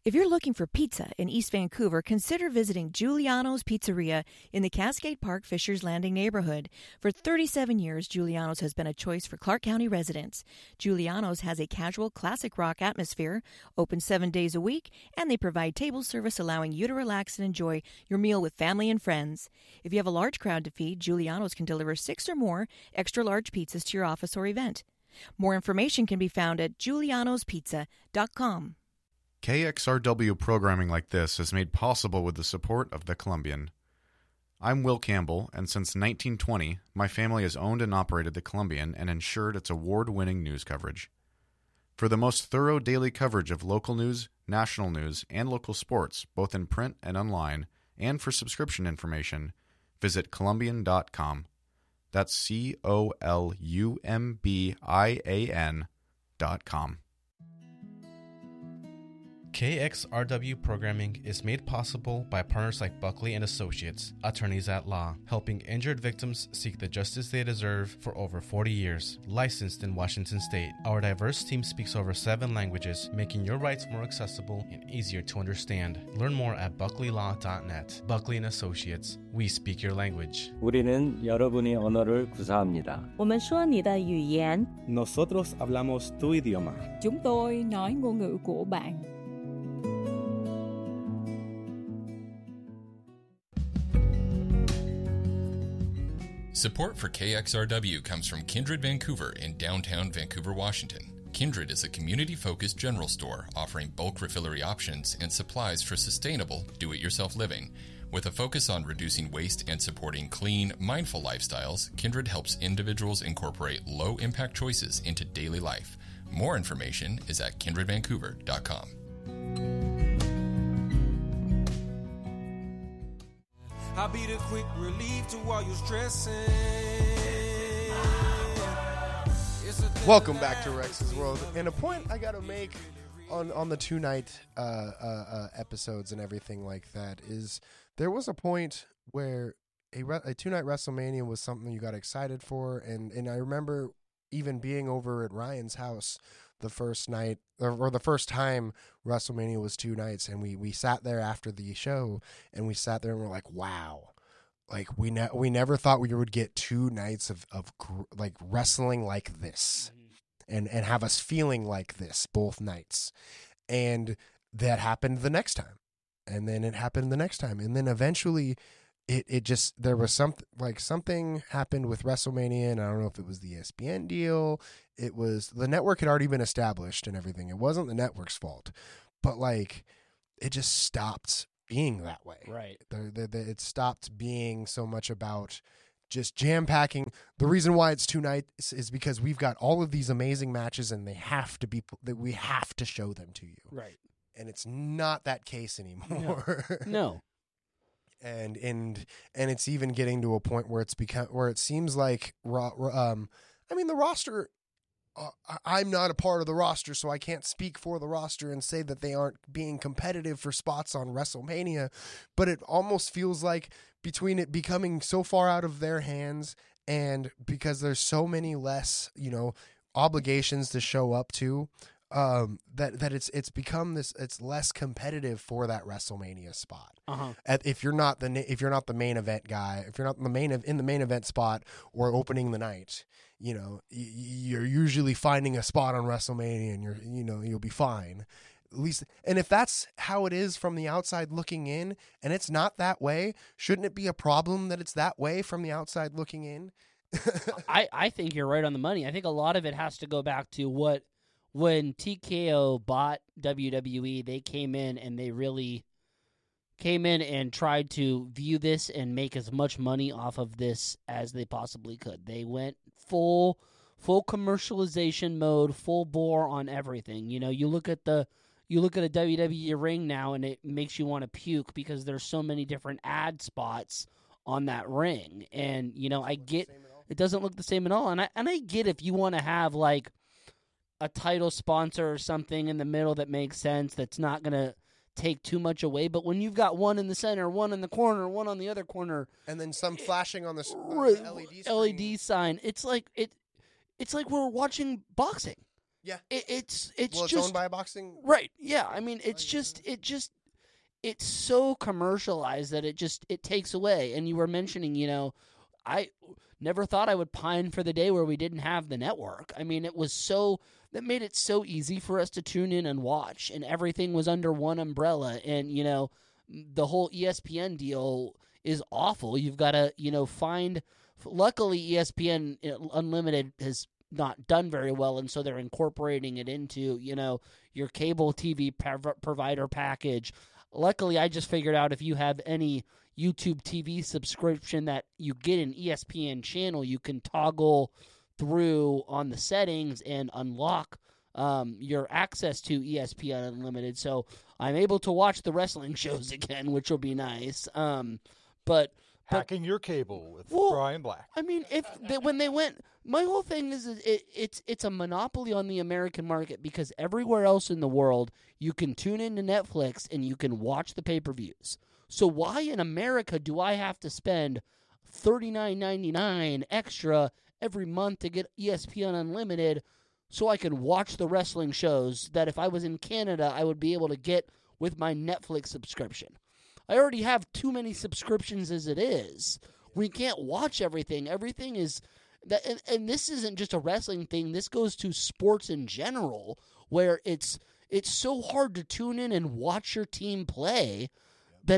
If you're looking for pizza in East Vancouver, consider visiting Giuliano's Pizzeria in the Cascade Park Fishers Landing neighborhood. For 37 years, Giuliano's has been a choice for Clark County residents. Giuliano's has a casual, classic rock atmosphere, open 7 days a week, and they provide table service allowing you to relax and enjoy your meal with family and friends. If you have a large crowd to feed, Giuliano's can deliver 6 or more extra-large pizzas to your office or event. More information can be found at giulianospizza.com. KXRW programming like this is made possible with the support of the Columbian. I'm Will Campbell, and since 1920, my family has owned and operated the Columbian and ensured its award-winning news coverage. For the most thorough daily coverage of local news, national news, and local sports, both in print and online, and for subscription information, visit Columbian.com. That's COLUMBIAN.com. KXRW programming is made possible by partners like Buckley & Associates, attorneys at law, helping injured victims seek the justice they deserve for over 40 years. Licensed in Washington State, our diverse team speaks over 7 languages, making your rights more accessible and easier to understand. Learn more at buckleylaw.net. Buckley & Associates, we speak your language. 우리는 여러분의 언어를 구사합니다. 我们说你的语言. Nosotros hablamos tu idioma. Chúng tôi nói ngôn ngữ của bạn. Support for KXRW comes from Kindred Vancouver in downtown Vancouver, Washington. Kindred is a community-focused general store offering bulk refillery options and supplies for sustainable, do-it-yourself living. With a focus on reducing waste and supporting clean, mindful lifestyles, Kindred helps individuals incorporate low-impact choices into daily life. More information is at kindredvancouver.com. I'll be the quick relief to all your stressing. Welcome back to Rex's World. And a point I gotta make on the 2-night episodes and everything like that is there was a point where a 2-night WrestleMania was something you got excited for, and I remember even being over at Ryan's house the first night or the first time WrestleMania was 2 nights, and we sat there after the show and we sat there and we're like, wow, like we never thought we would get 2 nights of like wrestling like this, and have us feeling like this both nights. And that happened the next time, and then it happened the next time, and then eventually it just, there was something happened with WrestleMania, and I don't know if it was the ESPN deal. It was, the network had already been established and everything. It wasn't the network's fault, but like it just stopped being that way. Right. It stopped being so much about just jam packing. The reason why it's 2 nights is because we've got all of these amazing matches, and we have to show them to you. Right. And it's not that case anymore. No. And it's even getting to a point where it seems like the roster. I'm not a part of the roster, so I can't speak for the roster and say that they aren't being competitive for spots on WrestleMania. But it almost feels like between it becoming so far out of their hands, and because there's so many less, obligations to show up to, that it's become this, it's less competitive for that WrestleMania spot. If you're not the main event guy, if you're not in the main event spot or opening the night, you're usually finding a spot on WrestleMania, and you'll be fine. At least, and if that's how it is from the outside looking in, and it's not that way, shouldn't it be a problem that it's that way from the outside looking in? I think you're right on the money. I think a lot of it has to go back to when TKO bought WWE, they came in and they really came in and tried to view this and make as much money off of this as they possibly could. They went full commercialization mode, full bore on everything. You look at a WWE ring now and it makes you want to puke because there's so many different ad spots on that ring. And I get it doesn't look the same at all. And I get if you want to have like a title sponsor or something in the middle that makes sense, that's not going to take too much away. But when you've got one in the center, one in the corner, one on the other corner, and then some flashing on the LED sign, it's like we're watching boxing. Yeah. It's well, it's just owned by a boxing. right. Yeah, I mean, it's so commercialized that it takes away. And you were mentioning, I never thought I would pine for the day where we didn't have the network. I mean, that made it so easy for us to tune in and watch, and everything was under one umbrella. And, the whole ESPN deal is awful. You've got to, luckily ESPN Unlimited has not done very well, and so they're incorporating it into, your cable TV provider package. Luckily, I just figured out if you have any YouTube TV subscription that you get an ESPN channel, you can toggle through on the settings and unlock your access to ESPN Unlimited. So I'm able to watch the wrestling shows again, which will be nice. But hacking your cable with Brian Black. I mean, when they went, my whole thing is it's a monopoly on the American market, because everywhere else in the world you can tune into Netflix and you can watch the pay-per-views. So why in America do I have to spend $39.99 extra every month to get ESPN Unlimited so I can watch the wrestling shows that if I was in Canada I would be able to get with my Netflix subscription? I already have too many subscriptions as it is. We can't watch everything. Everything is that, and this isn't just a wrestling thing. This goes to sports in general, where it's so hard to tune in and watch your team play that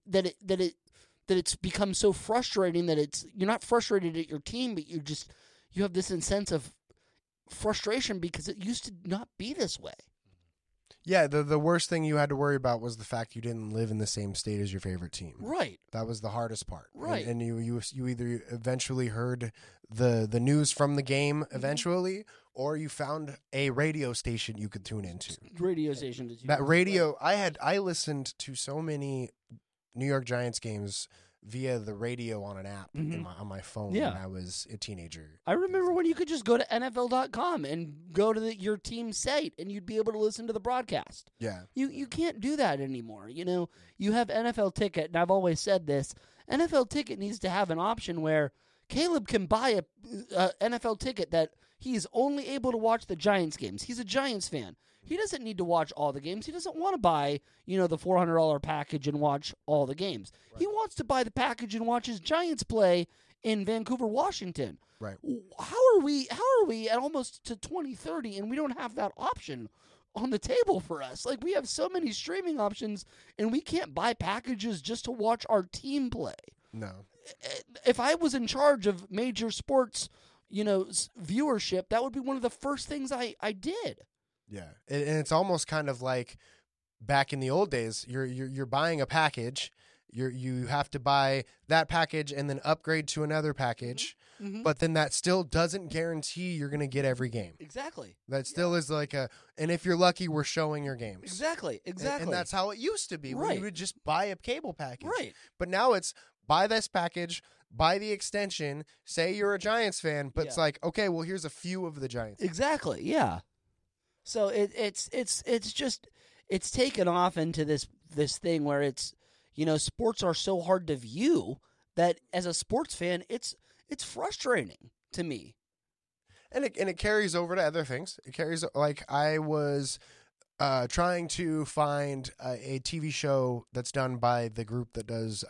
it's become so frustrating that you're not frustrated at your team, but you have this sense of frustration because it used to not be this way. Yeah, the worst thing you had to worry about was the fact you didn't live in the same state as your favorite team. Right. That was the hardest part. Right. And you either eventually heard the news from the game eventually, or you found a radio station you could tune into. Radio station. That radio, I listened to so many New York Giants games via the radio on an app on my phone when I was a teenager. I remember when you could just go to NFL.com and go to your team's site and you'd be able to listen to the broadcast. Yeah. You can't do that anymore. You have NFL Ticket, and I've always said this, NFL Ticket needs to have an option where Caleb can buy a NFL Ticket that he's only able to watch the Giants games. He's a Giants fan. He doesn't need to watch all the games. He doesn't want to buy, the $400 package and watch all the games. Right. He wants to buy the package and watch his Giants play in Vancouver, Washington. Right. How are we at almost to 2030 and we don't have that option on the table for us? Like, we have so many streaming options and we can't buy packages just to watch our team play. No. If I was in charge of major sports, viewership, that would be one of the first things I did. Yeah, and it's almost kind of like back in the old days. You're buying a package. You have to buy that package and then upgrade to another package. Mm-hmm. But then that still doesn't guarantee you're going to get every game. Exactly. That still is like and if you're lucky, we're showing your games. Exactly. And that's how it used to be. Right. When you would just buy a cable package. Right. But now it's buy this package, buy the extension, say you're a Giants fan, but it's like, okay, well, here's a few of the Giants. Exactly. Yeah. So it's taken off into this thing where it's, sports are so hard to view that as a sports fan, it's frustrating to me. And it carries over to other things. It carries, like, I was trying to find a TV show that's done by the group that does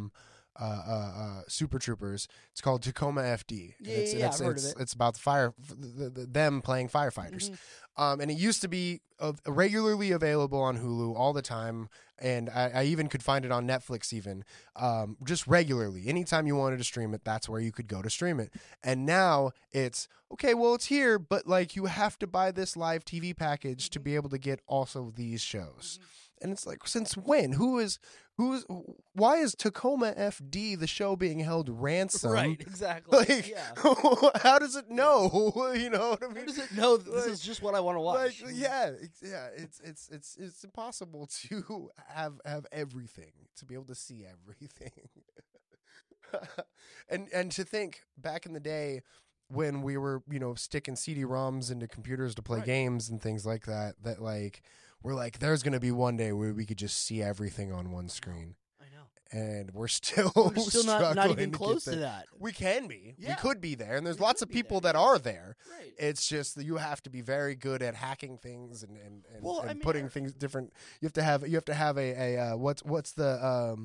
Super Troopers. It's called Tacoma FD. I've heard of it. It's about them playing firefighters. Mm-hmm. And it used to be regularly available on Hulu all the time, and I even could find it on Netflix even, just regularly. Anytime you wanted to stream it, that's where you could go to stream it. And now it's, okay, well, it's here, but like you have to buy this live TV package to be able to get also these shows. And it's like, since when? Why is Tacoma FD, the show, being held ransom? Right, exactly. Like, how does it know? You know what I mean? How does it know that this is just what I want to watch? Like, it's impossible to have everything, to be able to see everything. and to think back in the day when we were, sticking CD-ROMs into computers to play games and things like that like, we're like, there's going to be one day where we could just see everything on one screen. I know. and we're still not struggling even to close get to there. that. We can be. Yeah. We could be there, and there's We lots could of be people there, that yeah. are there. Right. It's just that you have to be very good at hacking things and Well, I mean, putting things different. You have to have a what's the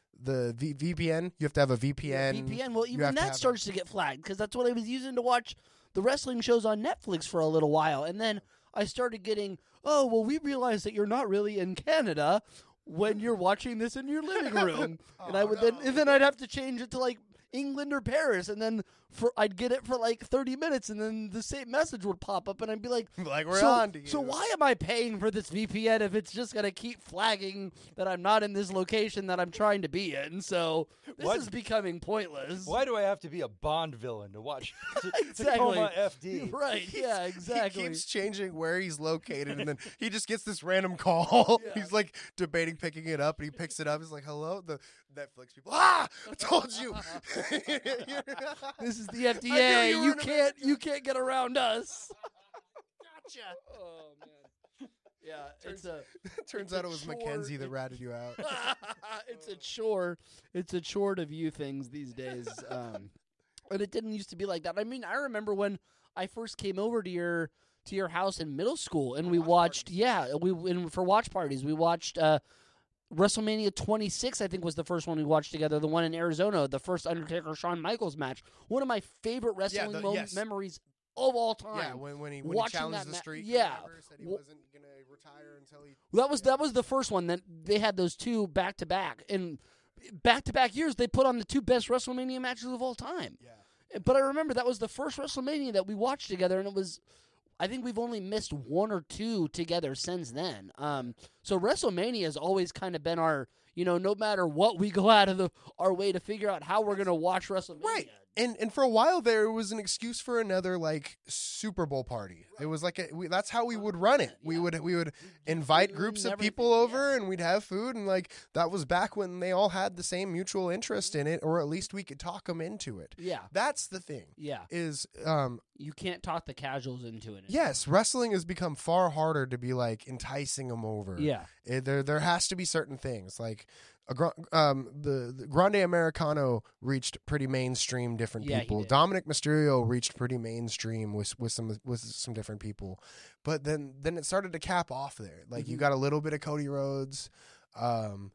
VPN? You have to have a VPN. VPN. Well, You even have to that have starts to get flagged because that's what I was using to watch the wrestling shows on Netflix for a little while, and then I started getting, oh, well, we realized that you're not really in Canada when you're watching this in your living room, and I would then I'd have to change it to like England or Paris, and then I'd get it for like 30 minutes, and then the same message would pop up, and I'd be like, we're on to you. So why am I paying for this VPN if it's just gonna keep flagging that I'm not in this location that I'm trying to be in? So this is becoming pointless. Why do I have to be a Bond villain to watch Exactly. Tacoma FD? Right? Yeah, exactly. He keeps changing where he's located, and then he just gets this random call. Yeah. He's like debating picking it up, and he picks it up. He's like, "Hello, the Netflix people." I told you. This is the I FDA. knew You can't get around us. Gotcha. Oh man. Yeah, Turns it's out a it was chore. Mackenzie that ratted you out. It's a chore. It's a chore to view things these days. And it didn't used to be like that. I mean, I remember when I first came over to your house in middle school, and we watched. For watch parties, we watched. WrestleMania 26, I think, was the first one we watched together. The one in Arizona, the first Undertaker-Shawn Michaels match. One of my favorite wrestling memories of all time. Yeah, when he Watching challenged that the streak. yeah. Said he wasn't gonna retire until he. That was the first one. Then they had those two back to back, and back to back years they put on the two best WrestleMania matches of all time. Yeah. But I remember that was the first WrestleMania that we watched together, and it was. I think we've only missed one or two together since then. So WrestleMania has always kind of been our, no matter what, we go out of our way to figure out how we're going to watch WrestleMania. Right. And for a while there, it was an excuse for another like Super Bowl party. Right. It was like that's how we would run it. Yeah. We would invite groups of people over, and we'd have food, and like that was back when they all had the same mutual interest in it, or at least we could talk them into it. Yeah, that's the thing. Yeah, is you can't talk the casuals into it. Yes, wrestling has become far harder to be like enticing them over. Yeah, there has to be certain things like. The Grande Americano reached pretty mainstream different people. Dominic Mysterio reached pretty mainstream with some different people, but then it started to cap off there. Like you got a little bit of Cody Rhodes, CM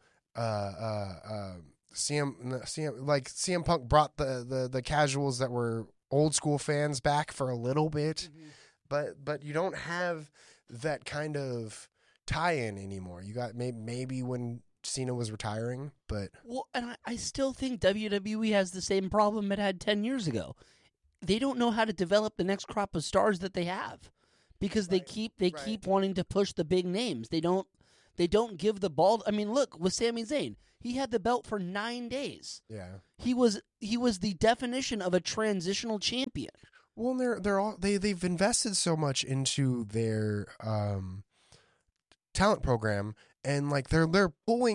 Punk brought the casuals that were old school fans back for a little bit, but you don't have that kind of tie-in anymore. You got maybe when Cena was retiring, but and I still think WWE has the same problem it had 10 years ago. They don't know how to develop the next crop of stars that they have because they keep wanting to push the big names. They don't give the ball. I mean, look with Sami Zayn, he had the belt for 9 days. Yeah, he was the definition of a transitional champion. Well, they've invested so much into their talent program. And like they're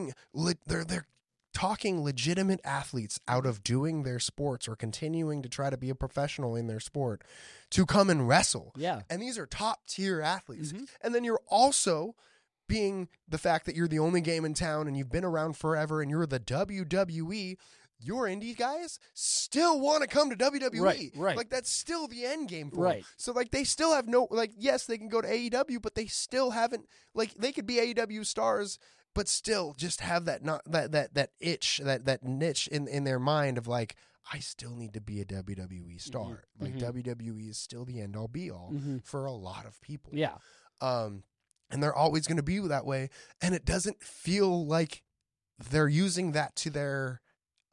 talking legitimate athletes out of doing their sports or continuing to try to be a professional in their sport to come and wrestle. Yeah. And these are top tier athletes. And then you're also being the fact that you're the only game in town and you've been around forever and you're the WWE. Your indie guys still want to come to WWE. Right. Like, that's still the end game for them. So, like, they still have yes, they can go to AEW, but they still haven't, like, they could be AEW stars, but still just have that itch, that niche in their mind of, like, I still need to be a WWE star. Like, WWE is still the end all be all for a lot of people. Yeah. And they're always going to be that way. And it doesn't feel like they're using that to their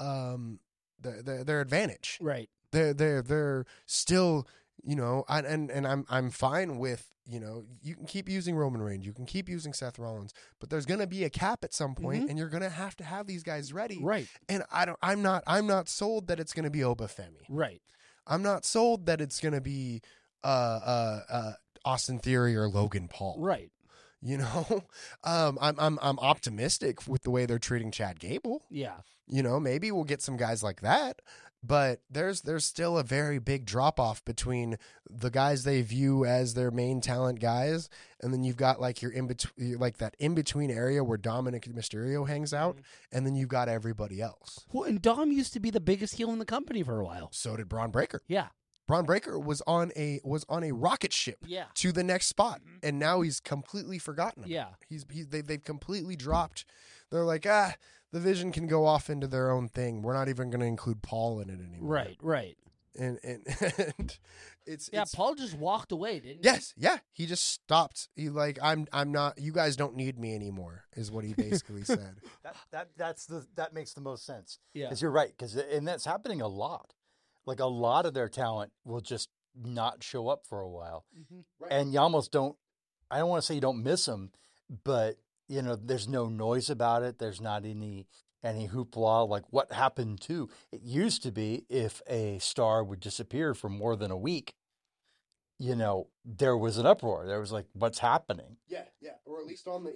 advantage. Right. They're still, and I'm fine with, you can keep using Roman Reigns, you can keep using Seth Rollins, but there's going to be a cap at some point, and you're going to have these guys ready. Right. And I'm not sold that it's going to be Obafemi. Right. I'm not sold that it's going to be Austin Theory or Logan Paul. Right. You know, I'm optimistic with the way they're treating Chad Gable. Yeah. You know, maybe we'll get some guys like that, but there's still a very big drop off between the guys they view as their main talent guys, and then you've got like your in between, like that in between area where Dominic Mysterio hangs out, and then you've got everybody else. Well, and Dom used to be the biggest heel in the company for a while. So did Braun Breaker. Yeah. Braun Breaker was on a rocket ship to the next spot, and now he's completely forgotten about it. They've completely dropped. They're like, the Vision can go off into their own thing. We're not even going to include Paul in it anymore. Right. And it's Paul just walked away, didn't he? Yes, yeah. He just stopped. He like, I'm not. You guys don't need me anymore, is what he basically said. That makes the most sense. Yeah, because you're right. And that's happening a lot. Like a lot of their talent will just not show up for a while, Right. and you almost don't. I don't want to say you don't miss them, but you know, there's no noise about it. There's not any hoopla like what happened to. It used to be if a star would disappear for more than a week, you know, there was an uproar. There was like, what's happening? Yeah, or at least in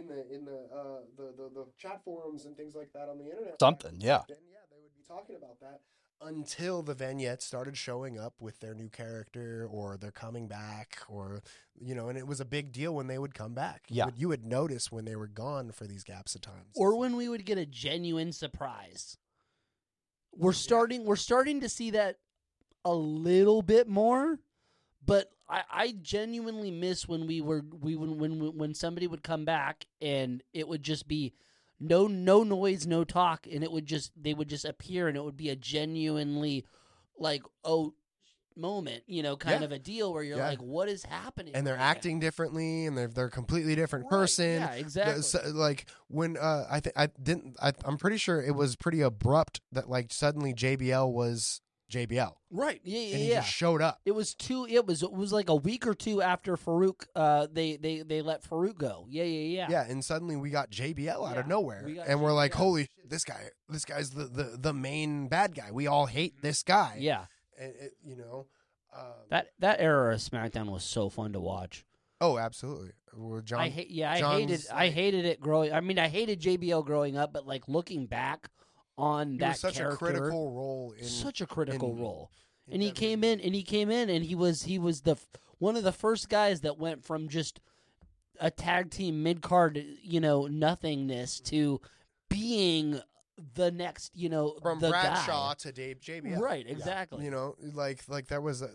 the chat forums and things like that on the internet. Something, yeah. Then they would be talking about that until the vignettes started showing up with their new character or they're coming back, or you know, and it was a big deal when they would come back. Yeah, you would notice when they were gone for these gaps of time, or when we would get a genuine surprise. We're starting to see that a little bit more, but I genuinely miss when when somebody would come back and it would just be no noise, no talk, and they would just appear, and it would be a genuinely like moment, you know, kind of a deal where you're like, what is happening? And they're acting differently, and they're a completely different person. Yeah, exactly. Like when I'm pretty sure it was pretty abrupt that like suddenly JBL was JBL. Right. Yeah. And he just showed up. It was like a week or two after Farouk. They let Farouk go. Yeah. Yeah, and suddenly we got JBL out of nowhere, and we're like, holy shit, this guy's the main bad guy. We all hate this guy. Yeah. And you know, that era of SmackDown was so fun to watch. Oh, absolutely. Well, I hated it growing. I mean, I hated JBL growing up, but like looking back on that such character, a critical role. And he came in, and he was one of the first guys that went from just a tag team mid card, you know, nothingness to being the next, you know, from the Bradshaw guy. to Dave JBL. Right, exactly. Yeah. You know, like there was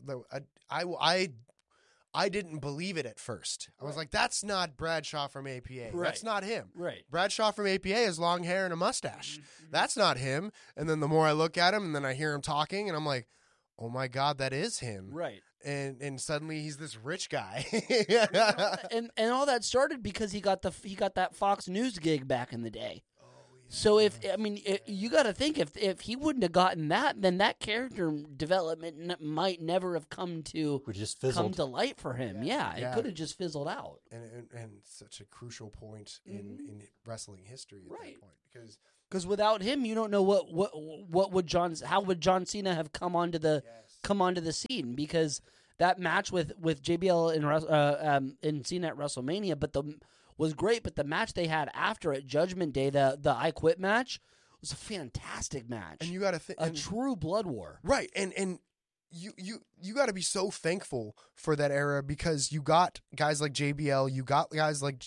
I didn't believe it at first. I was like, that's not Bradshaw from APA. Right. That's not him. Right. Bradshaw from APA has long hair and a mustache. That's not him. And then the more I look at him, and then I hear him talking, and I'm like, oh my God, that is him. Right. And suddenly he's this rich guy. and all that started because he got that Fox News gig back in the day. So you got to think if he wouldn't have gotten that, then that character development might never have come to light for him. Yeah, it could have just fizzled out. And such a crucial point in wrestling history at that point, because without him, you don't know how would John Cena have come onto the scene, because that match with JBL and Cena at WrestleMania, was great, but the match they had after at Judgment Day, the I Quit match, was a fantastic match. And you got to think a true blood war, right? And you got to be so thankful for that era, because you got guys like JBL, you got guys like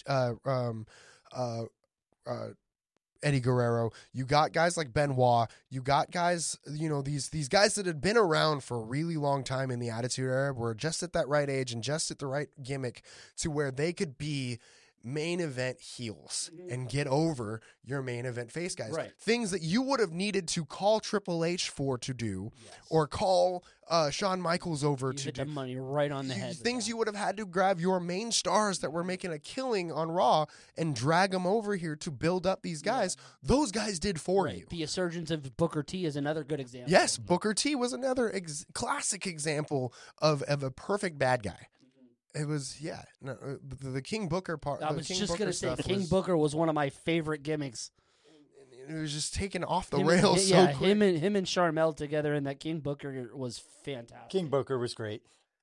Eddie Guerrero, you got guys like Benoit, you got guys, you know, these guys that had been around for a really long time in the Attitude Era, were just at that right age and just at the right gimmick to where they could be main event heels and get over your main event face guys. Right. Things that you would have needed to call Triple H for to do, or call Shawn Michaels over to hit do. the money right on the head. Things you would have had to grab your main stars that were making a killing on Raw and drag them over here to build up these guys. Those guys did for you. The Resurgence of Booker T is another good example. Yes, Booker T was another classic example of a perfect bad guy. It was, the King Booker part. I was just going to say, King Booker was one of my favorite gimmicks. It was just taken off the rails so quick. Him and Sharmell together in that King Booker was fantastic. King Booker was great.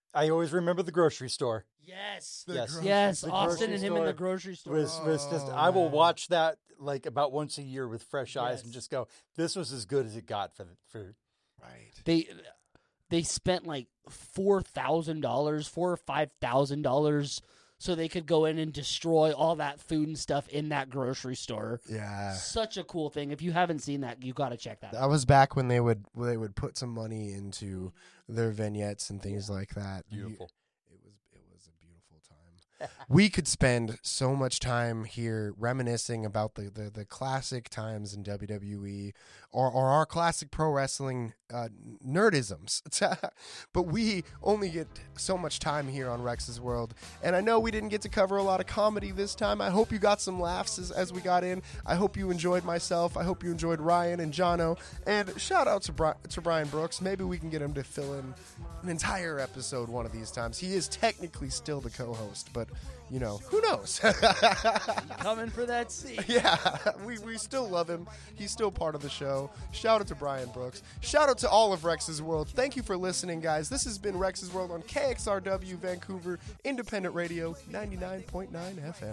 I always remember the grocery store. Yes. Yes. The Austin and him in the grocery store. Was just, I will watch that like about once a year with fresh eyes and just go, this was as good as it got for Right. They spent like $4,000, $4,000 or $5,000 so they could go in and destroy all that food and stuff in that grocery store. Yeah. Such a cool thing. If you haven't seen that, you got to check that out. That was back when they would put some money into their vignettes and things like that. Beautiful. It was a beautiful time. We could spend so much time here reminiscing about the classic times in WWE or our classic pro wrestling nerdisms. But we only get so much time here on Rex's World. And I know we didn't get to cover a lot of comedy this time. I hope you got some laughs as we got in. I hope you enjoyed myself. I hope you enjoyed Ryan and Jono. And shout out to Brian Brooks. Maybe we can get him to fill in an entire episode one of these times. He is technically still the co-host, but you know, who knows? Coming for that seat. Yeah, we still love him. He's still part of the show. Shout out to Brian Brooks. Shout out to all of Rex's World. Thank you for listening, guys. This has been Rex's World on KXRW Vancouver Independent Radio 99.9 FM.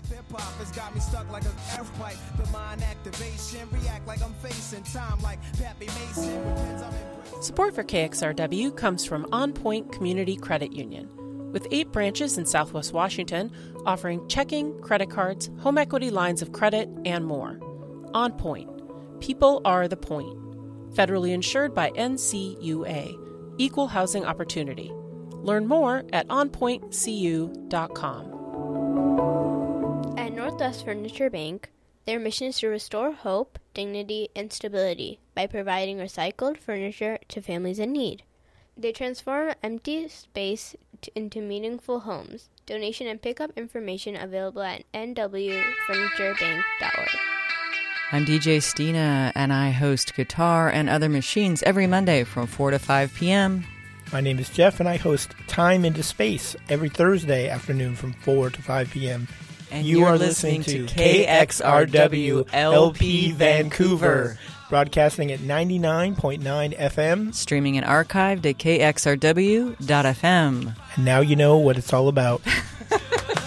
Support for KXRW comes from On Point Community Credit Union. With 8 branches in Southwest Washington, offering checking, credit cards, home equity lines of credit, and more. On Point. People are the point. Federally insured by NCUA. Equal housing opportunity. Learn more at onpointcu.com. At Northwest Furniture Bank, their mission is to restore hope, dignity, and stability by providing recycled furniture to families in need. They transform empty space into meaningful homes. Donation and pickup information available at nwfurniturebank.org. I'm DJ Stina, and I host Guitar and Other Machines every Monday from 4 to 5 p.m. My name is Jeff, and I host Time into Space every Thursday afternoon from 4 to 5 p.m. And you are listening to KXRW LP Vancouver. Broadcasting at 99.9 FM. Streaming and archived at kxrw.fm. And now you know what it's all about.